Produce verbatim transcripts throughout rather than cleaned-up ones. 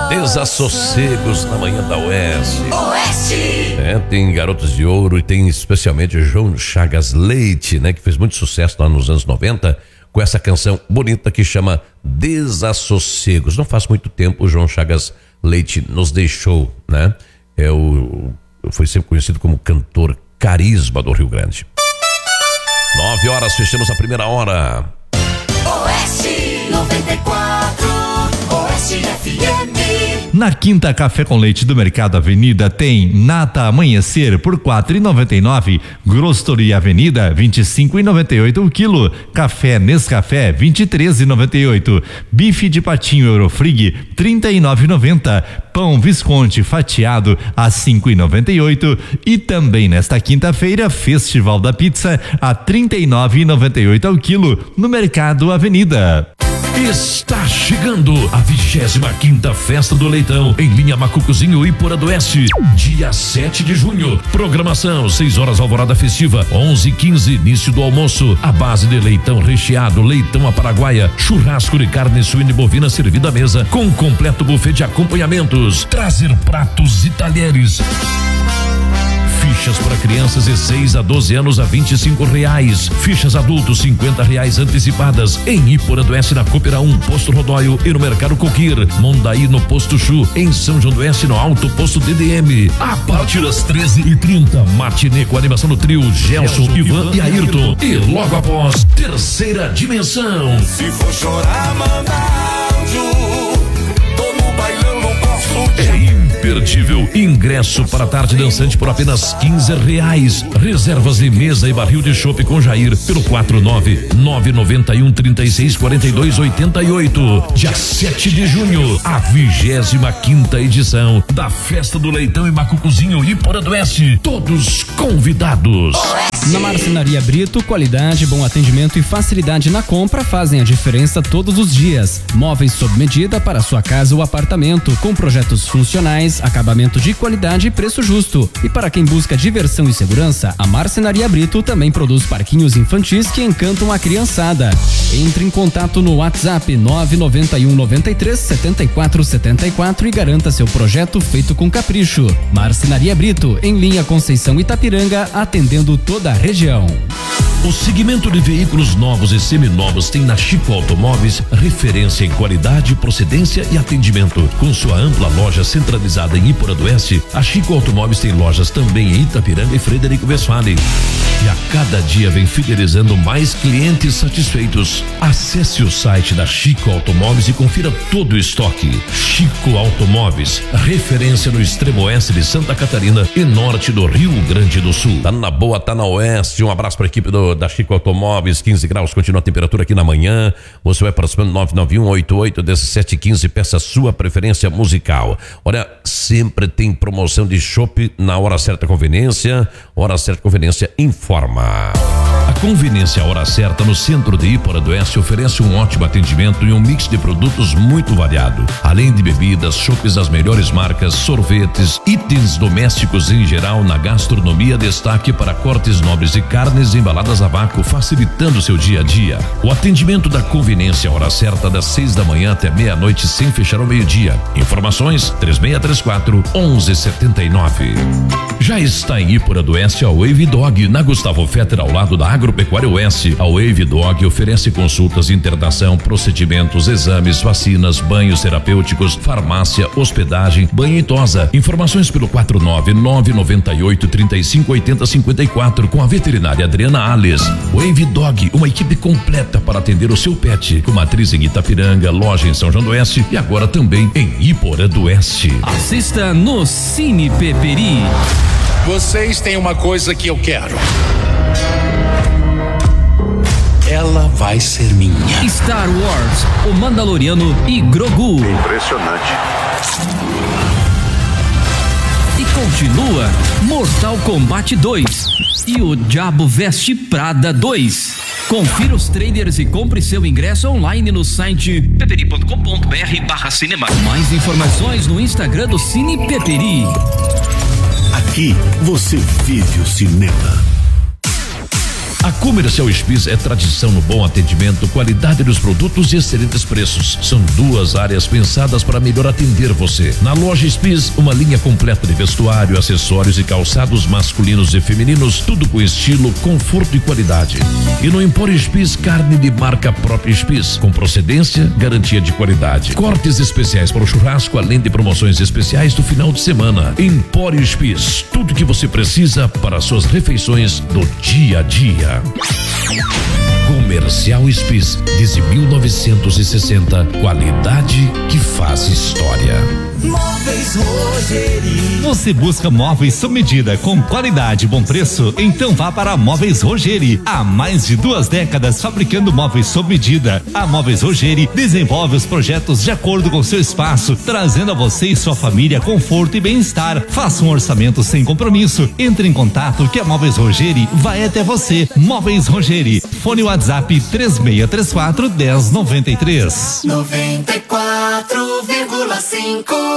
Desassossegos na manhã da Oeste. Oeste. É, tem Garotos de Ouro e tem especialmente João Chagas Leite, né? Que fez muito sucesso lá nos anos noventa com essa canção bonita que chama Desassossegos. Não faz muito tempo o João Chagas Leite nos deixou, né? É o, foi sempre conhecido como cantor carisma do Rio Grande. Nove horas, fechamos a primeira hora. Oeste noventa e quatro, Oeste F M. Na Quinta Café com Leite do Mercado Avenida tem Nata Amanhecer por quatro e noventa e nove, Grostory Avenida vinte e cinco e noventa e oito o quilo, Café Nescafé vinte e três e noventa e oito, bife de patinho Eurofrig trinta e nove e noventa, pão Visconti fatiado a cinco e noventa e oito e também nesta quinta-feira Festival da Pizza a trinta e nove e noventa e oito ao quilo no Mercado Avenida. Está chegando a vigésima quinta Festa do Leitão em linha Macucuzinho Iporã do Oeste, dia sete de junho. Programação: seis horas alvorada festiva, onze e quinze início do almoço. A base de leitão recheado, leitão à paraguaia, churrasco de carne suína e bovina servida à mesa com completo buffet de acompanhamentos. Trazer pratos e talheres. Fichas para crianças de seis a doze anos a vinte e cinco reais. Fichas adultos cinquenta reais antecipadas em Iporã do Oeste na Coopera um, Posto Rodóio e no Mercado Coquir. Mondaí no Posto Chu, em São João do Oeste no Alto Posto D D M. A partir das treze e trinta, matinê com animação do trio Gelson, Gelson Ivan, Ivan e Ayrton. E logo após, Terceira Dimensão. Se for chorar, manda áudio. Tô no bailão, não posso. É imperdível. Ingresso para a tarde dançante por apenas quinze reais. Reservas de mesa e barril de chopp com Jair pelo quatro nove nove nove um três seis quatro dois oito oito. Dia sete de junho, a vigésima quinta edição da Festa do Leitão e Macucuzinho Iporã do Oeste. Todos convidados. Na Marcenaria Brito, qualidade, bom atendimento e facilidade na compra fazem a diferença todos os dias. Móveis sob medida para sua casa ou apartamento, com projetos funcionais, acabamento de qualidade e preço justo. E para quem busca diversão e segurança, a Marcenaria Brito também produz parquinhos infantis que encantam a criançada. Entre em contato no WhatsApp nove nove um nove três sete quatro sete quatro e garanta seu projeto feito com capricho. Marcenaria Brito, em linha Conceição Itapiranga, atendendo toda a região. O segmento de veículos novos e seminovos tem na Chico Automóveis referência em qualidade, procedência e atendimento. Com sua ampla loja centralizada em Iporã do Oeste, a Chico Automóveis tem lojas também em Itapiranga e Frederico Westphalen. E a cada dia vem fidelizando mais clientes satisfeitos. Acesse o site da Chico Automóveis e confira todo o estoque. Chico Automóveis, referência no extremo oeste de Santa Catarina e norte do Rio Grande do Sul. Tá na boa, tá na oeste. Um abraço para a equipe do, da Chico Automóveis. quinze graus, continua a temperatura aqui na manhã. Você vai participando nove nove um oito oito um sete um cinco, peça a sua preferência musical. Olha, sempre tem promoção de chopp na Hora Certa Conveniência. Hora Certa Conveniência informa. A Conveniência Hora Certa no centro de Iporã do Oeste oferece um ótimo atendimento e um mix de produtos muito variado. Além de bebidas, chopps das melhores marcas, sorvetes, itens domésticos em geral, na gastronomia destaque para cortes nobres de carnes embaladas a vácuo, facilitando seu dia a dia. O atendimento da Conveniência Hora Certa das seis da manhã até meia-noite sem fechar ao meio-dia. Informações três seis três quatro um um sete nove. Já está em Iporã do Oeste a Wave Dog, na Gustavo Fetter, ao lado da Agropecuária Oeste. A Wave Dog oferece consultas de internação, procedimentos, exames, vacinas, banhos terapêuticos, farmácia, hospedagem, banho e tosa. Informações pelo quatro nove nove nove oito três cinco oito zero cinco quatro com a veterinária Adriana Alves. Wave Dog, uma equipe completa para atender o seu pet, com matriz em Itapiranga, loja em São João do Oeste e agora também em Iporã do Oeste. Assista no Cine Peperi. Vocês têm uma coisa que eu quero. Ela vai ser minha. Star Wars, o Mandaloriano e Grogu. Impressionante. E continua Mortal Kombat dois e o Diabo Veste Prada dois. Confira os trailers e compre seu ingresso online no site peperi ponto com ponto br barra cinema. Mais informações no Instagram do Cine Peperi. Aqui você vive o cinema. A Comercial Spis é tradição no bom atendimento, qualidade dos produtos e excelentes preços. São duas áreas pensadas para melhor atender você. Na loja Spis, uma linha completa de vestuário, acessórios e calçados masculinos e femininos, tudo com estilo, conforto e qualidade. E no Empório Spis, carne de marca própria Spis, com procedência, garantia de qualidade. Cortes especiais para o churrasco, além de promoções especiais do final de semana. Empório Spis, tudo que você precisa para suas refeições do dia a dia. Comercial Spis, desde mil novecentos e sessenta, qualidade que faz história. Móveis Rogeri. Você busca móveis sob medida com qualidade e bom preço? Então vá para a Móveis Rogeri. Há mais de duas décadas fabricando móveis sob medida. A Móveis Rogeri desenvolve os projetos de acordo com seu espaço, trazendo a você e sua família conforto e bem-estar. Faça um orçamento sem compromisso. Entre em contato que a Móveis Rogeri vai até você. Móveis Rogeri. Fone WhatsApp três seis três quatro, um zero nove três. noventa e quatro vírgula cinco.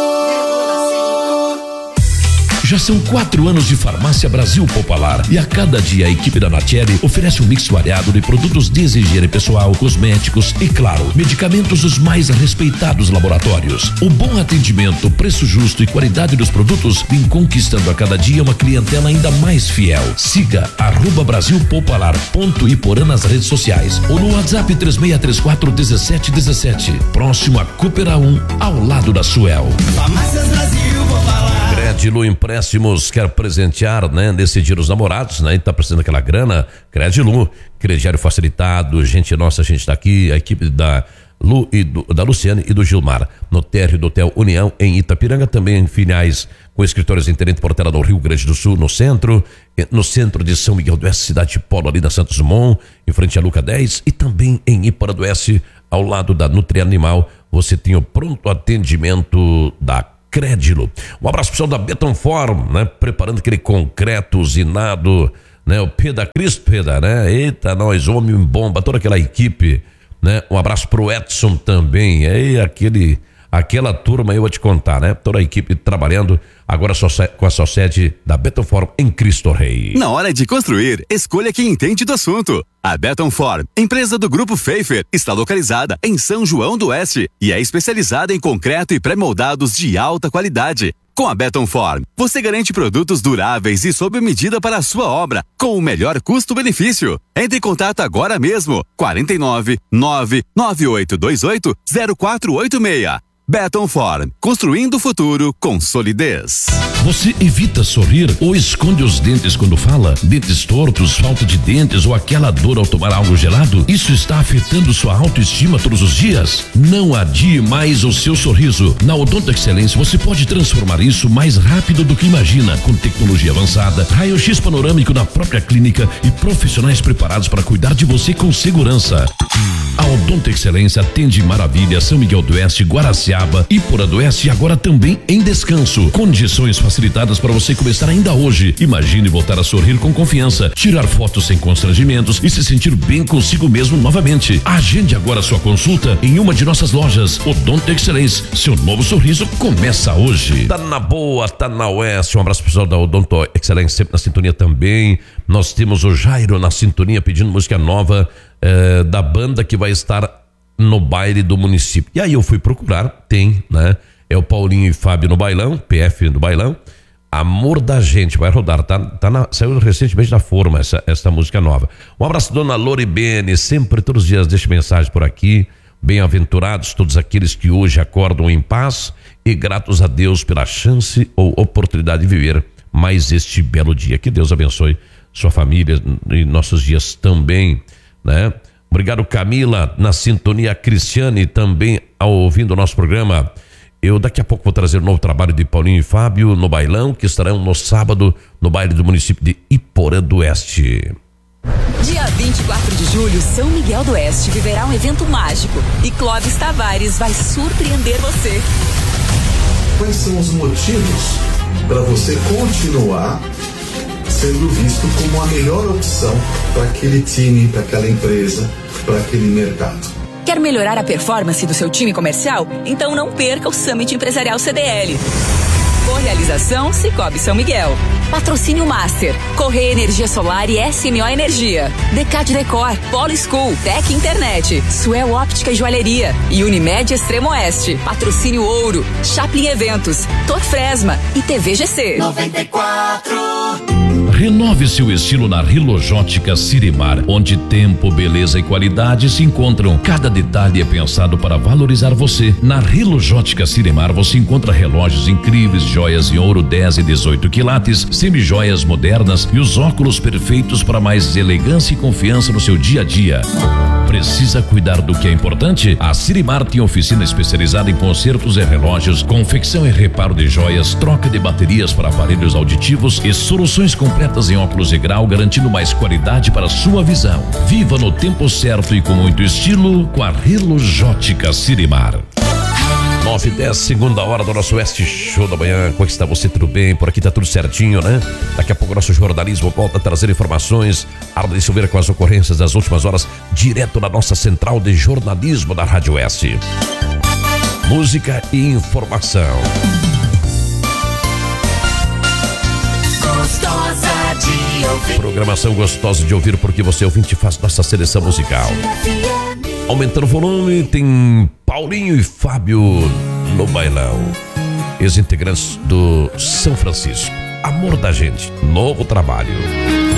Já são quatro anos de Farmácia Brasil Popular e a cada dia a equipe da Natieri oferece um mix variado de produtos de higiene pessoal, cosméticos e, claro, medicamentos dos mais respeitados laboratórios. O bom atendimento, preço justo e qualidade dos produtos vem conquistando a cada dia uma clientela ainda mais fiel. Siga arroba Brasil Popular ponto Iporã nas redes sociais ou no WhatsApp três seis três quatro, um sete um sete. Próximo a Coopera um, ao lado da Suel. Farmácias Brasil Popular. Credilu Empréstimos quer presentear, né? Nesse dia dos namorados, né? E tá precisando aquela grana. Credilu, crediário facilitado, gente nossa, a gente tá aqui, a equipe da Lu e do, da Luciane e do Gilmar, no térreo do Hotel União em Itapiranga, também em filiais com escritórios em Tenente Portela no Rio Grande do Sul, no centro, no centro de São Miguel do Oeste, cidade de Polo, ali na Santos Dumont, em frente à Luca dez, e também em Iporã do Oeste, ao lado da Nutri Animal, você tem o pronto atendimento da Credilu. Um abraço pessoal da Betonform, né? Preparando aquele concreto usinado, né? O Peda Cristo, Peda, né? Eita, nós, homem bomba, toda aquela equipe, né? Um abraço pro Edson também, aí aquele, aquela turma, eu vou te contar, né? Toda a equipe trabalhando agora só com a sua sede da Betonform em Cristo Rei. Na hora de construir, escolha quem entende do assunto. A Betonform, empresa do Grupo Pfeiffer, está localizada em São João do Oeste e é especializada em concreto e pré-moldados de alta qualidade. Com a Betonform, você garante produtos duráveis e sob medida para a sua obra, com o melhor custo-benefício. Entre em contato agora mesmo, quarenta e nove, nove nove oito dois oito, zero quatro oito seis. Betonform, construindo o futuro com solidez. Você evita sorrir ou esconde os dentes quando fala? Dentes tortos, falta de dentes ou aquela dor ao tomar algo gelado? Isso está afetando sua autoestima todos os dias? Não adie mais o seu sorriso. Na Odonto Excelência você pode transformar isso mais rápido do que imagina, com tecnologia avançada, raio-x panorâmico na própria clínica e profissionais preparados para cuidar de você com segurança. A Odonto Excelência atende Maravilha, São Miguel do Oeste, Guaraciaba, Iporã do Oeste e agora também em Descanso. Condições facilitadas para você começar ainda hoje. Imagine voltar a sorrir com confiança, tirar fotos sem constrangimentos e se sentir bem consigo mesmo novamente. Agende agora sua consulta em uma de nossas lojas. Odonto Excelência, seu novo sorriso começa hoje. Tá na boa, tá na Oeste. Um abraço pessoal da Odonto Excelência, sempre na sintonia também. Nós temos o Jairo na sintonia pedindo música nova eh, da banda que vai estar no baile do município. E aí eu fui procurar, tem, né? É o Paulinho e Fábio no bailão, P F do bailão. Amor da Gente, vai rodar, tá, tá na, saiu recentemente da forma essa, essa música nova. Um abraço, dona Lori Bene, sempre, todos os dias, deixa mensagem por aqui. Bem-aventurados todos aqueles que hoje acordam em paz e gratos a Deus pela chance ou oportunidade de viver mais este belo dia. Que Deus abençoe sua família e nossos dias também, né? Obrigado, Camila, na sintonia. Cristiane também ao ouvindo o nosso programa. Eu daqui a pouco vou trazer um novo trabalho de Paulinho e Fábio no bailão, que estarão no sábado no baile do município de Iporã do Oeste. Dia vinte e quatro de julho, São Miguel do Oeste viverá um evento mágico e Clóvis Tavares vai surpreender você. Quais são os motivos para você continuar sendo visto como a melhor opção para aquele time, para aquela empresa, para aquele mercado? Quer melhorar a performance do seu time comercial? Então não perca o Summit Empresarial C D L. Realização Cicobi São Miguel. Patrocínio Master, Correia Energia Solar e S M O Energia. Decade Decor, Polo School, Tec Internet, Suel Óptica e Joalheria e Unimed Extremo Oeste. Patrocínio Ouro, Chaplin Eventos, Tor Fresma e T V G C. noventa e quatro. Renove seu estilo na Rilojótica Sirimar, onde tempo, beleza e qualidade se encontram. Cada detalhe é pensado para valorizar você. Na Rilojótica Sirimar você encontra relógios incríveis, joias em ouro dez e dezoito quilates, semijoias modernas e os óculos perfeitos para mais elegância e confiança no seu dia a dia. Precisa cuidar do que é importante? A Sirimar tem oficina especializada em consertos e relógios, confecção e reparo de joias, troca de baterias para aparelhos auditivos e soluções completas em óculos e grau, garantindo mais qualidade para sua visão. Viva no tempo certo e com muito estilo com a Rilojótica Sirimar. nove e dez, segunda hora do nosso Oeste Show da Manhã. Como é que está você? Tudo bem? Por aqui tá tudo certinho, né? Daqui a pouco o nosso jornalismo volta a trazer informações. Arda Silveira com as ocorrências das últimas horas, direto da nossa central de jornalismo da Rádio Oeste. Música e informação. Gostosa de ouvir. Programação gostosa de ouvir, porque você ouvinte faz nossa seleção musical. Aumentando o volume, tem Paulinho e Fábio no bailão. Ex-integrantes do São Francisco. Amor da Gente, novo trabalho.